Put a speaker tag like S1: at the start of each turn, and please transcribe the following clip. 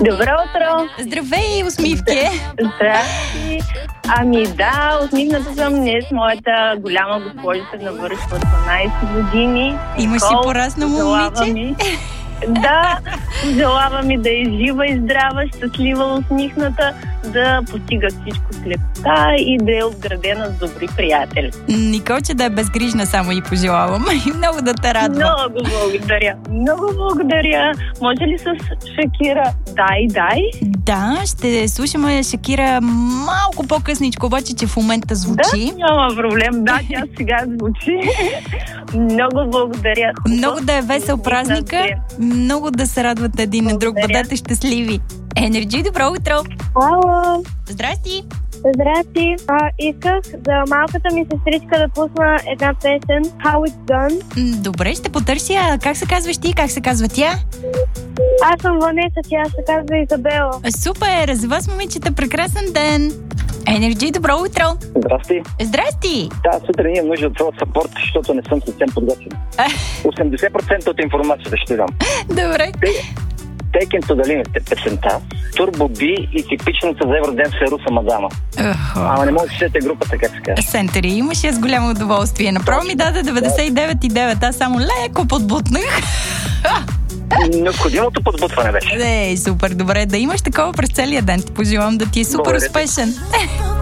S1: Добро утро!
S2: Здравей, усмивки!
S1: Здрасти! Ами да, усмихната съм днес. Моята голяма госпожица навършва 12 години.
S2: Имаш си пораснало момиче?
S1: Да, пожелава ми да е жива и здрава, щастлива, усмихната, да постига всичко с лекота и да е обградена с добри приятели.
S2: Николче да е безгрижна, само и пожелавам. И много да те радва.
S1: Много благодаря. Много благодаря. Може ли с Шакира дай?
S2: Да, ще слушаме Шакира малко по-късничко, обаче, че в момента звучи.
S1: Да, няма проблем. Да, тя сега звучи. Много благодаря.
S2: Много да е весел празника. Много да се радват един на друг. Бъдете щастливи. Енерджи, добро утро!
S3: Ало!
S2: Здрасти!
S3: Здрасти! Исках за малката ми сестричка да пусна една песен How It's Done.
S2: Добре, ще потърся. Как се казваш ти? Как се казва тя?
S3: Аз съм Ванеса, тя се казва Изабела.
S2: Супер! За вас, момичета, прекрасен ден! Енерджи, добро утро!
S4: Здрасти!
S2: Здрасти!
S4: Да, сутрин имам нужда от твоя съпорт, защото не съм съвсем подготвен. 80% от информацията ще дам.
S2: Добре.
S4: Taken to the Limit песента, Turbo B и типичната за Евроден се Руса Мадама. Ама не може да сете групата, как се казва.
S2: Сентери, имаш я с голямо удоволствие. Направо ми даде 99,9. Аз само леко подбутнах.
S4: Необходимото подбутване беше.
S2: Супер, добре. Да имаш такова през целия ден. Ти пожелавам да ти е супер успешен.